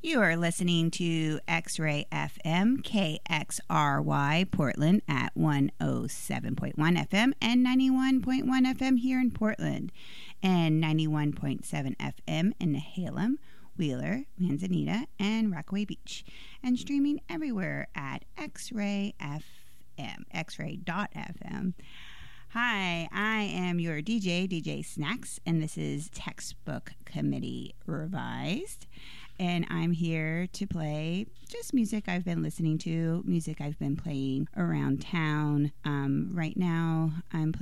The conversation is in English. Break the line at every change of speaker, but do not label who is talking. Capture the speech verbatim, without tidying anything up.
You are listening to X-Ray F M, K X R Y, Portland at one oh seven point one F M and ninety-one point one F M here in Portland, and ninety-one point seven F M in Nehalem, Wheeler, Manzanita, and Rockaway Beach, and streaming everywhere at X-Ray F M, x-ray dot f m. Hi, I am your D J, D J Snacks, and this is Textbook Committee Revised. And I'm here to play just music I've been listening to, music I've been playing around town. Um, right now, I'm